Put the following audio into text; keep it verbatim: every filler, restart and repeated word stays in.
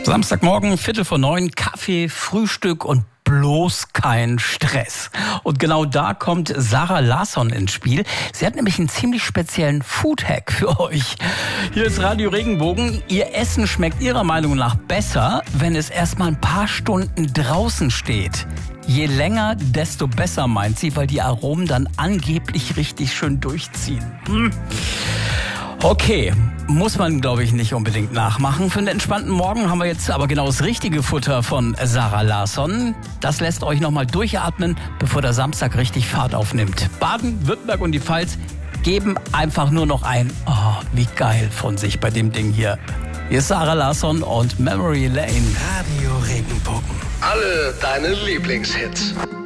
Samstagmorgen, Viertel vor neun, Kaffee, Frühstück und bloß kein Stress. Und genau da kommt Sarah Larsson ins Spiel. Sie hat nämlich einen ziemlich speziellen Foodhack für euch. Hier ist Radio Regenbogen. Ihr Essen schmeckt ihrer Meinung nach besser, wenn es erstmal ein paar Stunden draußen steht. Je länger, desto besser, meint sie, weil die Aromen dann angeblich richtig schön durchziehen. Hm. Okay, muss man, glaube ich, nicht unbedingt nachmachen. Für einen entspannten Morgen haben wir jetzt aber genau das richtige Futter von Sarah Larsson. Das lässt euch nochmal durchatmen, bevor der Samstag richtig Fahrt aufnimmt. Baden, Württemberg und die Pfalz geben einfach nur noch ein "Oh, wie geil" von sich bei dem Ding hier. Hier ist Sarah Larsson und Memory Lane. Radio Regenbogen. Alle deine Lieblingshits.